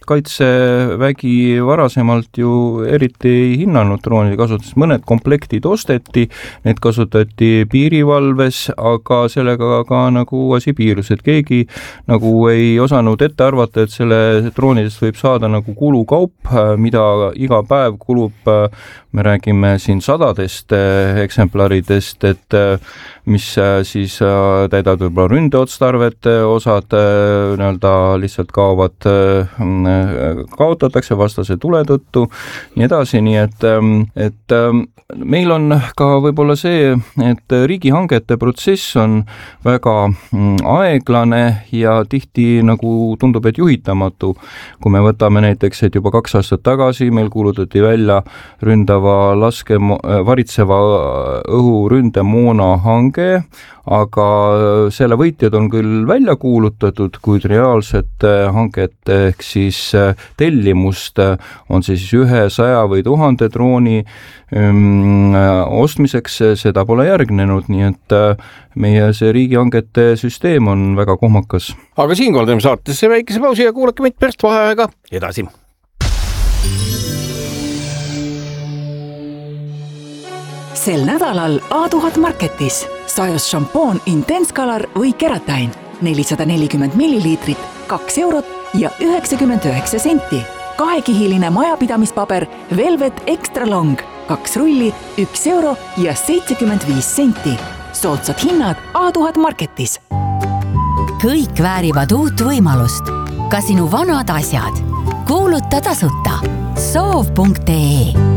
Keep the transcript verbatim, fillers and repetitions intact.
kaitsevägi varasemalt ju eriti ei hinnanud droonide kasutust. Mõned komplektid osteti, need kasutati piirivalves, aga sellega ka nagu asi piirus, et keegi nagu ei osanud ette arvata, et selle droonidest võib saada nagu kulukaup, mida iga päev kulub, me räägime siin sadadest eksemplaridest, et mis siis täidavad võib-olla ründeotstarvet, osad nii-öelda lihtsalt kaovad, kaotatakse vastase tule tõttu, nii edasi, nii et, et meil on ka võib-olla see, et riigihangete protsess on väga aeglane ja tihti nagu tundub, et juhitamatu. Kui me võtame näiteks, et juba kaks aastat tagasi meil kuulutati välja ründava laske, varitseva õhuründemoona hange, aga selle võitjad on küll välja kuulutatud, kuid reaalset hanget ehk siis tellimust on siis ühe, saja või tuhande drooni öm, ostmiseks, seda pole järgnenud, nii et meie see riigihangete süsteem on väga kohmakas. Aga siinkohal teeme saatesse väikese pausi ja kuulake meid pärast vaheaega edasi. Sel nädalal A tuhat Marketis sajus šampoon Intense Color või Keratin nelisada nelikümmend milliliitrit, kaks eurot ja üheksakümmend üheksa senti. Kahekihiline majapidamispaber Velvet Extra Long, kaks rulli, üks euro ja seitsekümmend viis senti. Soodsad hinnad A tuhat Marketis. Kõik väärivad uut võimalust. Ka sinu vanad asjad. Kuuluta tasuta. soov punkt ee